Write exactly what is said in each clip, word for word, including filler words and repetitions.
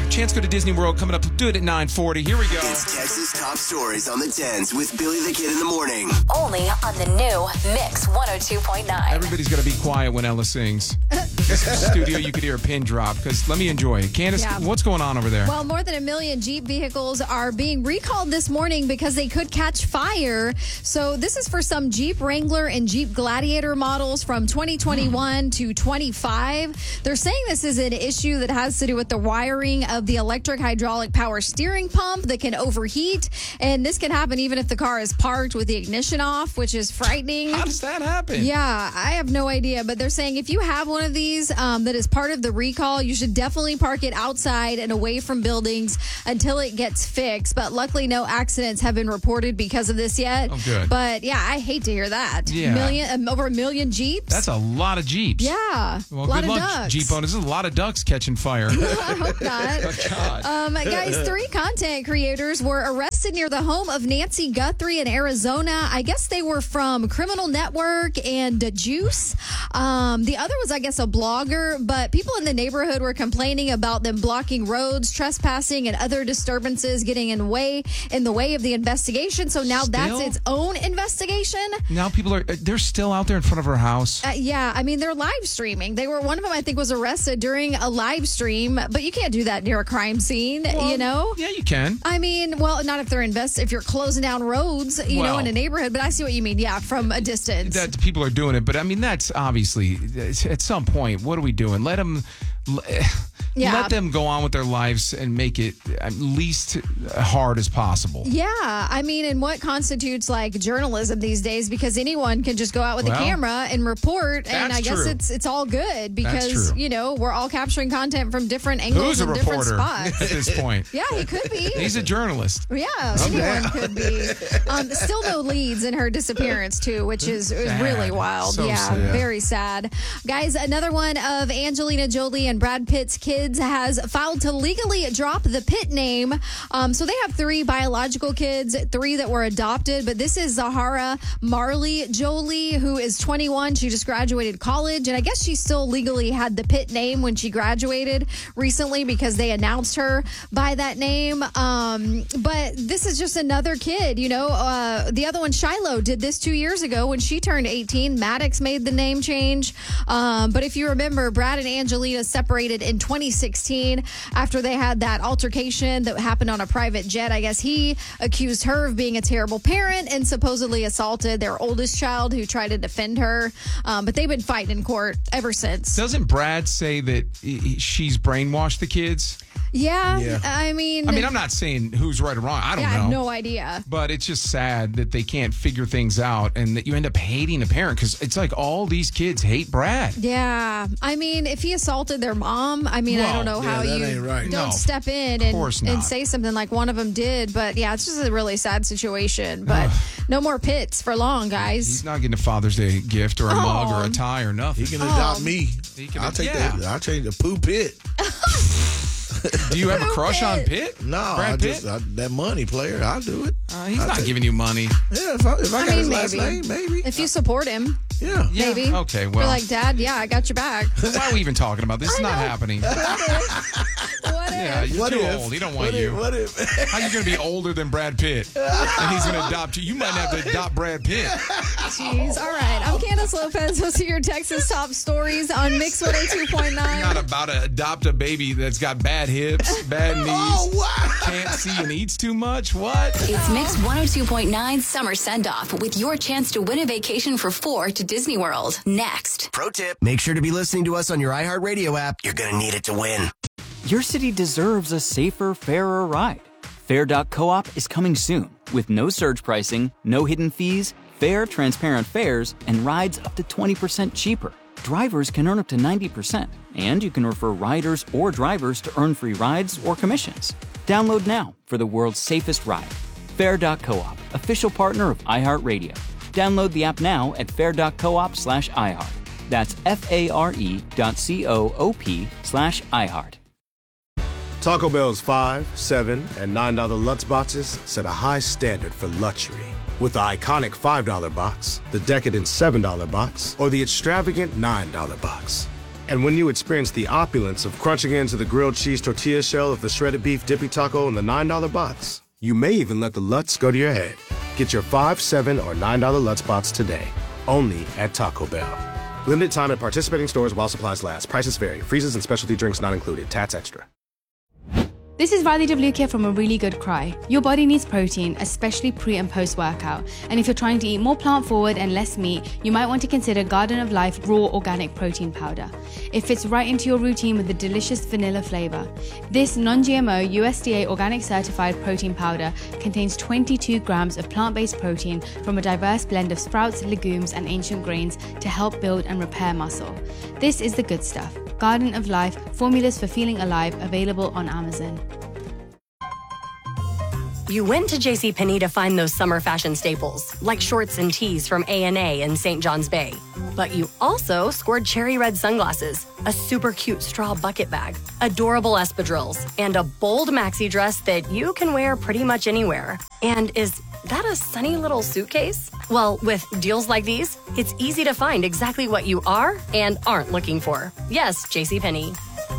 Chance to go to Disney World coming up. Do it at nine forty. Here we go. It's Texas Top Stories on the tens with Billy the Kid in the morning. Only on the new Mix one oh two point nine. Everybody's got to be quiet when Ella sings. This is studio, you could hear a pin drop because let me enjoy it. Candace, Yeah. what's going on over there? Well, more than a million Jeep vehicles are being recalled this morning because they could catch fire. So this is for some Jeep Wrangler and Jeep Gladiator models from twenty twenty-one to twenty-five. They're saying this is an issue that has to do with the wiring of the electric hydraulic power steering pump that can overheat. And this can happen even if the car is parked with the ignition off, which is frightening. How does that happen? Yeah, I have no idea, but they're saying if you have one of these um, that is part of the recall, you should definitely park it outside and away from buildings until it gets fixed. But luckily, no accidents have been reported because of this yet. Oh, good. But yeah, I hate to hear that. Yeah. Million, um, over a million Jeeps. That's a lot of Jeeps. Yeah, Well, a lot good of luck, ducks. Jeep owners. There's a lot of ducks catching fire. I hope not. Oh, God. Um, guys, three content creators were arrested near the home of Nancy Guthrie in Arizona. I guess they were from Criminal Network and uh, Juice. Um, the other was, I guess, a blogger, but people in the neighborhood were complaining about them blocking roads, trespassing, and other disturbances getting in way in the way of the investigation. So now that's Still? its own investigation. Now people are, they're still out there in front of her house. Uh, yeah, I mean, they're live streaming. They were, one of them, I think, was arrested during a live stream, but you can't do that near a crime scene, Well, you know? Yeah, you can. I mean, well, not if they're invest if you're closing down roads, you know, Well- in a neighborhood, but I see what you mean. Yeah, from a distance. That people are doing it, but I mean, that's obviously, at some point, what are we doing? Let them, Yeah. let them go on with their lives and make it at least hard as possible. Yeah, I mean, and what constitutes like journalism these days? Because anyone can just go out with Well, a camera and report, and that's I guess true. it's it's all good That's because true. you know we're all capturing content from different angles Who's a and different reporter spots. at this point? Yeah, he could be. He's a journalist. Yeah, anyone could be. Um, still no leads in her disappearance, too, which is, is Sad. really wild. So yeah, sad. very sad. Guys, another one of Angelina Jolie and Brad Pitt's kids has filed to legally drop the Pitt name. Um, so they have three biological kids, three that were adopted, but this is Zahara Marley Jolie, who is twenty-one. She just graduated college, and I guess she still legally had the Pitt name when she graduated recently because they announced her by that name. Um, but this is just another kid, you know. Uh, the other one, Shiloh, did this two years ago when she turned eighteen. Maddox made the name change. Um, but if you remember, Brad and Angelina separated in twenty sixteen after they had that altercation that happened on a private jet. I guess he accused her of being a terrible parent and supposedly assaulted their oldest child who tried to defend her. Um, but they've been fighting in court ever since. Doesn't Brad say that he- she's brainwashed the kids? Yeah, Yeah. I mean, I mean, I'm not saying who's right or wrong. I don't yeah, I know. have no idea. But it's just sad that they can't figure things out and that you end up hating a parent because it's like all these kids hate Brad. Yeah, I mean, if he assaulted their mom, I mean, I Well, don't know yeah, how that you ain't right. don't No, step in of and, course and not. say something like one of them did. But yeah, it's just a really sad situation. But no more pits for long, guys. He's not getting a Father's Day gift or a mug or a tie or nothing. He can adopt Oh. me. He can- I'll take yeah. that. I'll change the poo pit. Do you have a crush on Pitt? No, Brad I Pitt? just I, that money player. I'll do it. Uh, he's I'll not take- giving you money. Yeah, if I, if I, I got mean, his last maybe. name, maybe. If you support him, yeah. Yeah, maybe. okay, You're well. like, Dad, yeah, I got your back. Why are we even talking about this? It's I not know. happening. What Yeah, if? you're What too if? old. He don't want what you. If, what if? How you going to be older than Brad Pitt? And he's going to adopt you. You might have to adopt Brad Pitt. Jeez. All right. I'm Candace Lopez. Those are your Texas top stories on Mix one oh two point nine. You're not about to adopt a baby that's got bad hips, bad knees, Oh, wow. can't see and eats too much. What? It's Mix one oh two point nine Summer Send-Off with your chance to win a vacation for four to Disney World. Next. Pro tip, make sure to be listening to us on your iHeartRadio app. You're going to need it to win. Your city deserves a safer, fairer ride. Fair dot coop is coming soon with no surge pricing, no hidden fees, fair, transparent fares, and rides up to twenty percent cheaper. Drivers can earn up to ninety percent, and you can refer riders or drivers to earn free rides or commissions. Download now for the world's safest ride. Fair dot coop, official partner of iHeartRadio. Download the app now at fair dot coop slash iHeart. That's F-A-R-E dot C-O-O-P slash iHeart. Taco Bell's five, seven, and nine dollar Lutz boxes set a high standard for luxury. With the iconic five dollar box, the decadent seven dollar box, or the extravagant nine dollar box. And when you experience the opulence of crunching into the grilled cheese tortilla shell of the shredded beef dippy taco in the nine dollar box, you may even let the Lutz go to your head. Get your five, seven, or nine dollar Lutz box today, only at Taco Bell. Limited time at participating stores while supplies last. Prices vary. Freezes and specialty drinks not included. Tats extra. This is Riley Devlukia from A Really Good Cry. Your body needs protein, especially pre and post workout. And if you're trying to eat more plant forward and less meat, you might want to consider Garden of Life Raw Organic Protein Powder. It fits right into your routine with a delicious vanilla flavor. This non-G M O U S D A organic certified protein powder contains twenty-two grams of plant-based protein from a diverse blend of sprouts, legumes, and ancient grains to help build and repair muscle. This is the good stuff. Garden of Life, formulas for feeling alive, available on Amazon. You went to JCPenney to find those summer fashion staples, like shorts and tees from A and A in Saint John's Bay. But you also scored cherry red sunglasses, a super cute straw bucket bag, adorable espadrilles, and a bold maxi dress that you can wear pretty much anywhere. And is that a sunny little suitcase? Well, with deals like these, it's easy to find exactly what you are and aren't looking for. Yes, JCPenney.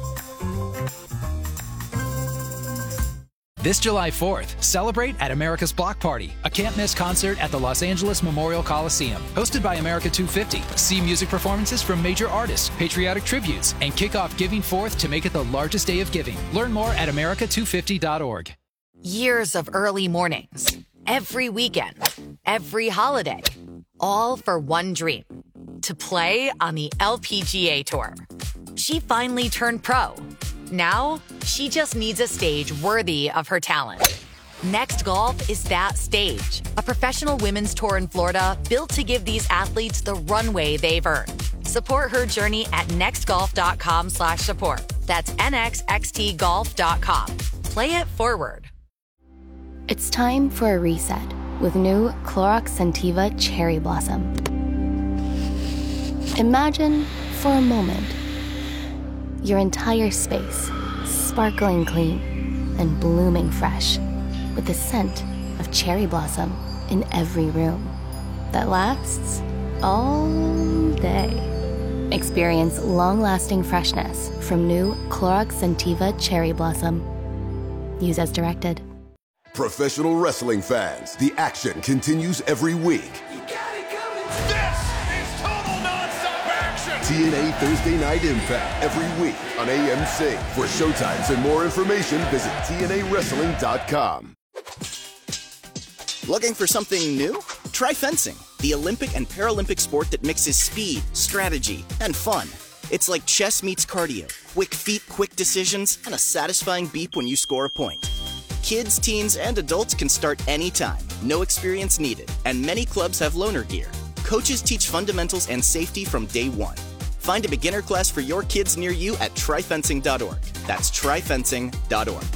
This July fourth, celebrate at America's Block Party, a can't-miss concert at the Los Angeles Memorial Coliseum. Hosted by America two fifty, see music performances from major artists, patriotic tributes, and kick off Giving Fourth to make it the largest day of giving. Learn more at America two fifty dot org. Years of early mornings, every weekend, every holiday, all for one dream, to play on the L P G A Tour. She finally turned pro. Now, she just needs a stage worthy of her talent. Next Golf is that stage, a professional women's tour in Florida built to give these athletes the runway they've earned. Support her journey at nextgolf.com slash support. That's nxxtgolf dot com. Play it forward. It's time for a reset with new Clorox Scentiva Cherry Blossom. Imagine, for a moment, your entire space sparkling clean and blooming fresh with the scent of cherry blossom in every room that lasts all day. Experience long-lasting freshness from new Clorox Scentiva Cherry Blossom. Use as directed. Professional wrestling fans, the action continues every week. T N A Thursday Night Impact every week on A M C. For showtimes and more information, visit T N A wrestling dot com. Looking for something new? Try fencing, the Olympic and Paralympic sport that mixes speed, strategy, and fun. It's like chess meets cardio, quick feet, quick decisions, and a satisfying beep when you score a point. Kids, teens, and adults can start anytime. No experience needed, and many clubs have loaner gear. Coaches teach fundamentals and safety from day one. Find a beginner class for your kids near you at try fencing dot org. That's try fencing dot org.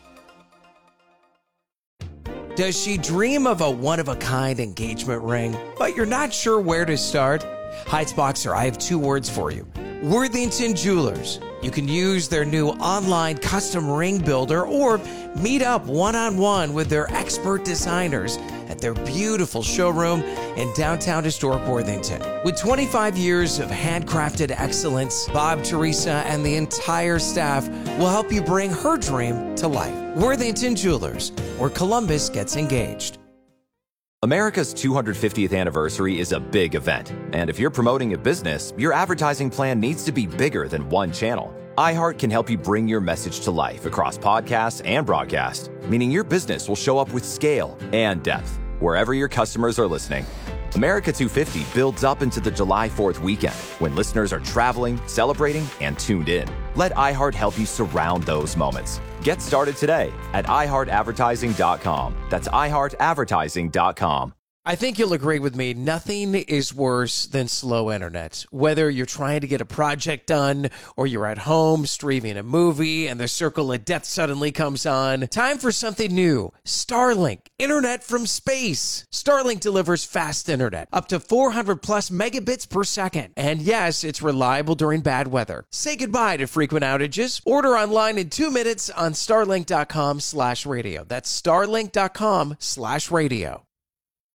Does she dream of a one-of-a-kind engagement ring, but you're not sure where to start? Heights Boxer, I have two words for you. Worthington Jewelers. You can use their new online custom ring builder or meet up one-on-one with their expert designers at their beautiful showroom in downtown historic Worthington. With twenty-five years of handcrafted excellence, Bob, Teresa, and the entire staff will help you bring her dream to life. Worthington Jewelers, where Columbus gets engaged. America's two hundred fiftieth anniversary is a big event, and if you're promoting a business, your advertising plan needs to be bigger than one channel. iHeart can help you bring your message to life across podcasts and broadcast, meaning your business will show up with scale and depth wherever your customers are listening. America two fifty builds up into the July fourth weekend when listeners are traveling, celebrating, and tuned in. Let iHeart help you surround those moments. Get started today at i heart advertising dot com. That's i heart advertising dot com. I think you'll agree with me, nothing is worse than slow internet. Whether you're trying to get a project done or you're at home streaming a movie and the circle of death suddenly comes on, time for something new. Starlink, internet from space. Starlink delivers fast internet, up to four hundred plus megabits per second. And yes, it's reliable during bad weather. Say goodbye to frequent outages. Order online in two minutes on starlink dot com slash radio. That's starlink dot com slash radio.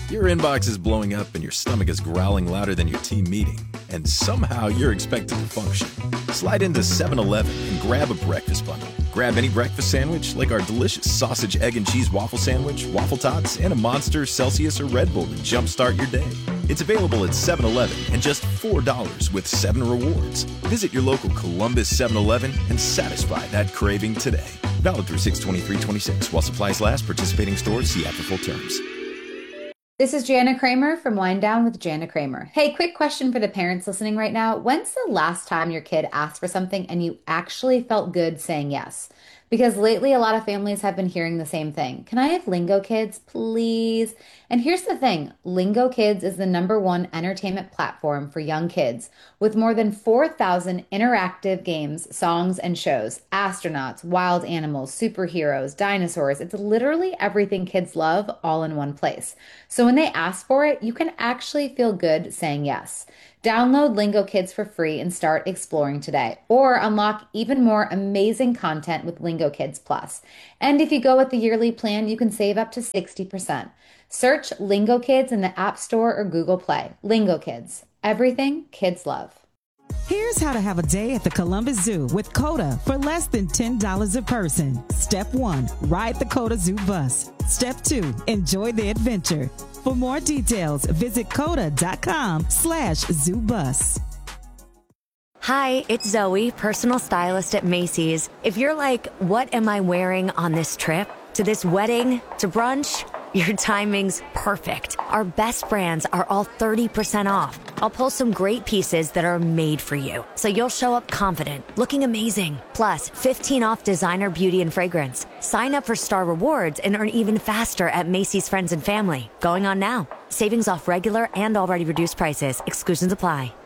Your inbox is blowing up and your stomach is growling louder than your team meeting, and somehow you're expected to function. Slide into seven eleven and grab a breakfast bundle. Grab any breakfast sandwich like our delicious sausage, egg, and cheese waffle sandwich, waffle tots, and a Monster, Celsius, or Red Bull to jumpstart your day. It's available at seven eleven and just four dollars with seven rewards. Visit your local Columbus seven eleven and satisfy that craving today. Valid through six twenty-three twenty-six. While supplies last, participating stores see app for full terms. This is Jana Kramer from Wind Down with Jana Kramer. Hey, quick question for the parents listening right now. When's the last time your kid asked for something and you actually felt good saying yes? Because lately, a lot of families have been hearing the same thing. Can I have Lingo Kids, please? And here's the thing. Lingo Kids is the number one entertainment platform for young kids with more than four thousand interactive games, songs, and shows. Astronauts, wild animals, superheroes, dinosaurs. It's literally everything kids love all in one place. So when they ask for it, you can actually feel good saying yes. Download Lingo Kids for free and start exploring today, or unlock even more amazing content with Lingo Kids Plus. And if you go with the yearly plan, you can save up to sixty percent. Search Lingo Kids in the App Store or Google Play. Lingo Kids, everything kids love. Here's how to have a day at the Columbus Zoo with CODA for less than ten dollars a person. Step one, ride the CODA Zoo bus. Step two, enjoy the adventure. For more details, visit coda.com slash zoo bus. Hi, it's Zoe, personal stylist at Macy's. If you're like, what am I wearing on this trip? To this wedding? To brunch? Your timing's perfect. Our best brands are all thirty percent off. I'll pull some great pieces that are made for you, so you'll show up confident, looking amazing. Plus, fifteen off designer beauty and fragrance. Sign up for Star Rewards and earn even faster at Macy's Friends and Family. Going on now. Savings off regular and already reduced prices. Exclusions apply.